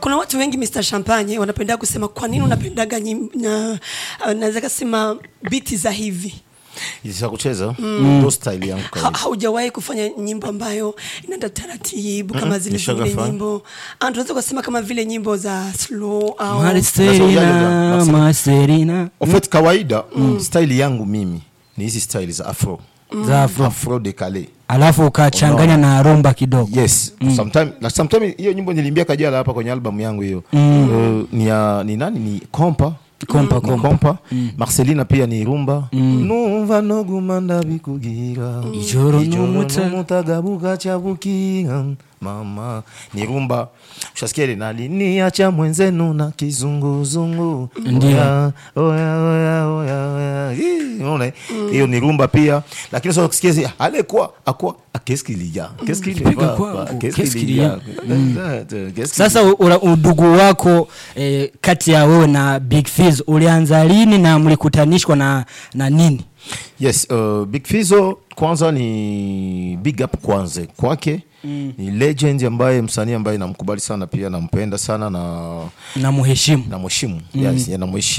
Kuna watu wengi Mr. Champagne wanapenda kusema kwa nini unapendaga naweza kusema beat za hivi. Za kucheza ndo style yangu kawaida. Haujawahi kufanya nyimbo ambayo inaenda taratibu kama zile nyimbo. Tunaweza kusema kama vile nyimbo za slow au Marcelina. En fait kawaida style yangu mimi ni hizi style za afro. Afro decalé. Alafu ukachanganya na rumba kidogo. Yes. Sometimes hiyo nyimbo niliimbia Kajala hapa kwenye album yangu hiyo. Ni nani ni Kompa. Marcelina pia ni rumba. Nuva no gumanda bikugira. Ijoro mutagabuka chabukia. Mama ni rumba. Ushasikia ile nali niacha mwenzenu na kizunguzungu. Ndio. Oya. Unaona? Hiyo ni rumba pia. Lakini sasa ukisikia alikuwa qu'est-ce qu'il y a? Sasa udugu wako kati ya wewe na Big Fizzo ulianza lini na mlikutanishwa na nini? Yes, Big Fizzo kwanza ni big up kwanza kwake. Ni legend ambaye msanii ambaye namkubali sana pia nampenda sana na mheshimu. Yes, na mheshimu.